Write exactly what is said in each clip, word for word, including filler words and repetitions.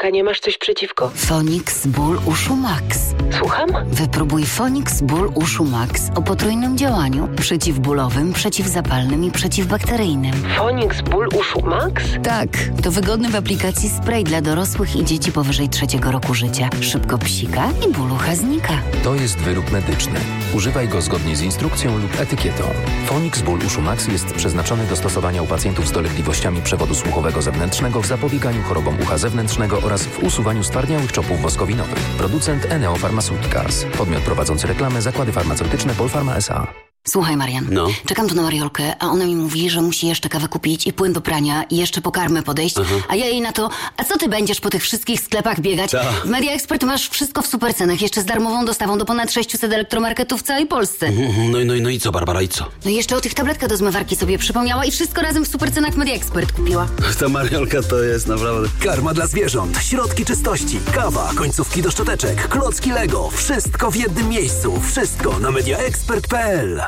Mariolka, nie masz coś przeciwko? Fonix Ból Uszu Max. Słucham? Wypróbuj Fonix Ból Uszu Max o potrójnym działaniu przeciwbólowym, przeciwzapalnym i przeciwbakteryjnym. Fonix Ból Uszu Max? Tak, to wygodny w aplikacji spray dla dorosłych i dzieci powyżej trzeciego roku życia. Szybko psika i ból ucha znika. To jest wyrób medyczny. Używaj go zgodnie z instrukcją lub etykietą. Fonix Ból Uszu Max jest przeznaczony do stosowania u pacjentów z dolegliwościami przewodu słuchowego zewnętrznego w zapobieganiu chorobom ucha zewnętrznego oraz w usuwaniu stwardniałych czopów woskowinowych. Producent Eneo Pharmaceuticals. Podmiot prowadzący reklamę Zakłady Farmaceutyczne Polpharma S A. Słuchaj, Marian, No. czekam tu na Mariolkę, a ona mi mówi, że musi jeszcze kawę kupić i płyn do prania i jeszcze po karmę podejść, Aha. a ja jej na to, a co ty będziesz po tych wszystkich sklepach biegać? Ta. W Media Expert masz wszystko w supercenach, jeszcze z darmową dostawą do ponad sześciuset elektromarketów w całej Polsce. No i, no, i, no i co, Barbara, i co? No i jeszcze o tych tabletkach do zmywarki sobie przypomniała i wszystko razem w supercenach w Media Expert kupiła. Ta Mariolka to jest naprawdę... Karma dla zwierząt, środki czystości, kawa, końcówki do szczoteczek, klocki Lego. Wszystko w jednym miejscu. Wszystko na mediaexpert kropka p l.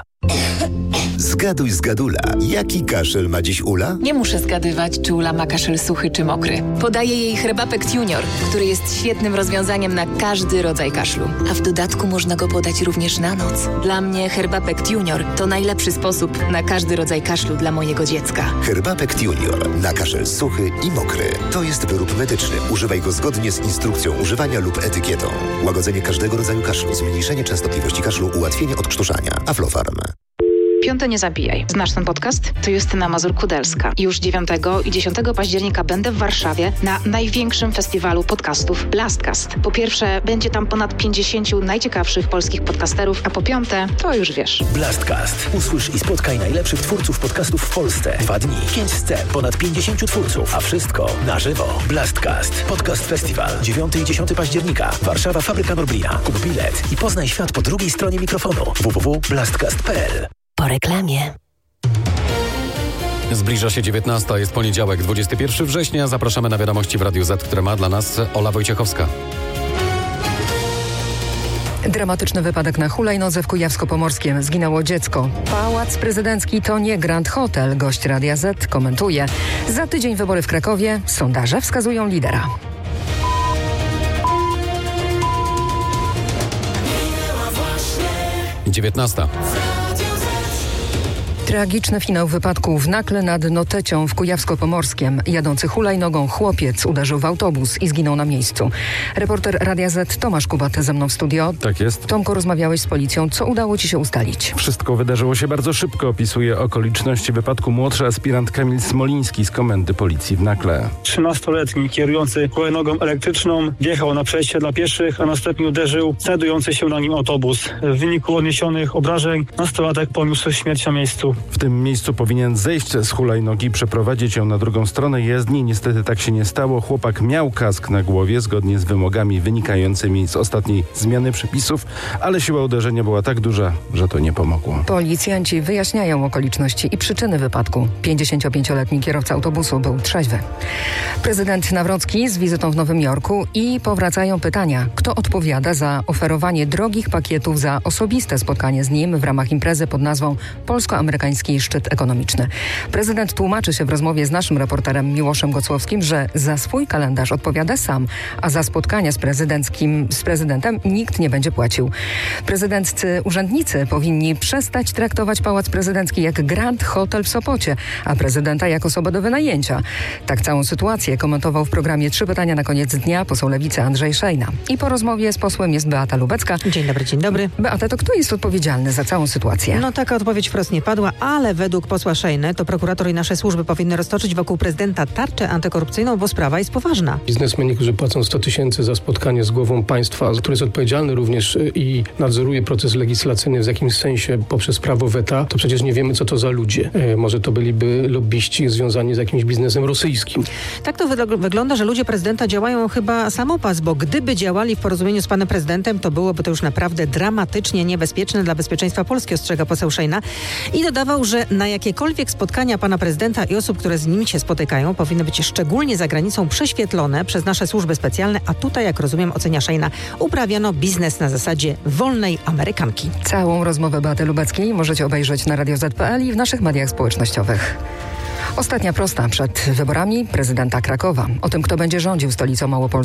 Zgaduj z Gadula. Jaki kaszel ma dziś Ula? Nie muszę zgadywać, czy Ula ma kaszel suchy czy mokry. Podaję jej Herbapekt Junior, który jest świetnym rozwiązaniem na każdy rodzaj kaszlu. A w dodatku można go podać również na noc. Dla mnie Herbapekt Junior to najlepszy sposób na każdy rodzaj kaszlu dla mojego dziecka. Herbapekt Junior na kaszel suchy i mokry. To jest wyrób medyczny. Używaj go zgodnie z instrukcją używania lub etykietą. Łagodzenie każdego rodzaju kaszlu, zmniejszenie częstotliwości kaszlu, ułatwienie odkrztuszania. Aflofarm. Piąte nie zabijaj. Znasz ten podcast? To Justyna Mazur-Kudelska. Już dziewiątego i dziesiątego października będę w Warszawie na największym festiwalu podcastów Blastcast. Po pierwsze, będzie tam ponad pięćdziesięciu najciekawszych polskich podcasterów, a po piąte, to już wiesz. Blastcast. Usłysz i spotkaj najlepszych twórców podcastów w Polsce. Dwa dni, pięć scen, ponad pięćdziesięciu twórców, a wszystko na żywo. Blastcast. Podcast Festiwal. dziewiątego i dziesiątego października. Warszawa, Fabryka Norblina. Kup bilet i poznaj świat po drugiej stronie mikrofonu. w w w kropka blastcast kropka p l. Po reklamie. Zbliża się dziewiętnasta, jest poniedziałek, dwudziestego pierwszego września. Zapraszamy na wiadomości w Radiu Z, które ma dla nas Ola Wojciechowska. Dramatyczny wypadek na hulajnodze w Kujawsko-Pomorskiem. Zginęło dziecko. Pałac Prezydencki to nie Grand Hotel. Gość Radia Z komentuje. Za tydzień wybory w Krakowie. Sondaże wskazują lidera. dziewiętnasta. Tragiczny finał wypadku w Nakle nad Notecią w Kujawsko-Pomorskiem. Jadący hulajnogą chłopiec uderzył w autobus i zginął na miejscu. Reporter Radia Z Tomasz Kubat ze mną w studio. Tak jest. Tomku, rozmawiałeś z policją. Co udało ci się ustalić? Wszystko wydarzyło się bardzo szybko. Opisuje okoliczności wypadku młodszy aspirant Kamil Smoliński z Komendy Policji w Nakle. trzynastoletni kierujący hulajnogą elektryczną wjechał na przejście dla pieszych, a następnie uderzył znajdujący się na nim autobus. W wyniku odniesionych obrażeń nastolatek poniósł śmierć na miejscu. W tym miejscu powinien zejść z hulajnogi, przeprowadzić ją na drugą stronę jezdni. Niestety tak się nie stało. Chłopak miał kask na głowie zgodnie z wymogami wynikającymi z ostatniej zmiany przepisów, ale siła uderzenia była tak duża, że to nie pomogło. Policjanci wyjaśniają okoliczności i przyczyny wypadku. pięćdziesięciopięcioletni kierowca autobusu był trzeźwy. Prezydent Nawrocki z wizytą w Nowym Jorku i powracają pytania, kto odpowiada za oferowanie drogich pakietów za osobiste spotkanie z nim w ramach imprezy pod nazwą Polsko-Amerykański Szczyt Ekonomiczny. Prezydent tłumaczy się w rozmowie z naszym reporterem Miłoszem Gocłowskim, że za swój kalendarz odpowiada sam, a za spotkania z prezydenckim, z prezydentem nikt nie będzie płacił. Prezydenccy urzędnicy powinni przestać traktować Pałac Prezydencki jak Grand Hotel w Sopocie, a prezydenta jak osobę do wynajęcia. Tak całą sytuację komentował w programie Trzy pytania na koniec dnia poseł Lewicy Andrzej Szejna. I po rozmowie z posłem jest Beata Lubecka. Dzień dobry, dzień dobry. Beata, to kto jest odpowiedzialny za całą sytuację? No taka odpowiedź wprost nie padła, ale według posła Szejny to prokurator i nasze służby powinny roztoczyć wokół prezydenta tarczę antykorupcyjną, bo sprawa jest poważna. Biznesmeni, którzy płacą sto tysięcy za spotkanie z głową państwa, który jest odpowiedzialny również i nadzoruje proces legislacyjny w jakimś sensie poprzez prawo weta, to przecież nie wiemy, co to za ludzie. E, może to byliby lobbyści związani z jakimś biznesem rosyjskim. Tak to wy- wygląda, że ludzie prezydenta działają chyba samopas, bo gdyby działali w porozumieniu z panem prezydentem, to byłoby to już naprawdę dramatycznie niebezpieczne dla bezpieczeństwa Polski, ostrzega poseł Szejna. I dodawał, że na jakiekolwiek spotkania pana prezydenta i osób, które z nim się spotykają, powinny być szczególnie za granicą prześwietlone przez nasze służby specjalne, a tutaj, jak rozumiem, ocenia Szejna, uprawiano biznes na zasadzie wolnej Amerykanki. Całą rozmowę Beaty Lubeckiej możecie obejrzeć na radio zet kropka pe el i w naszych mediach społecznościowych. Ostatnia prosta przed wyborami prezydenta Krakowa. O tym, kto będzie rządził stolicą Małopolski.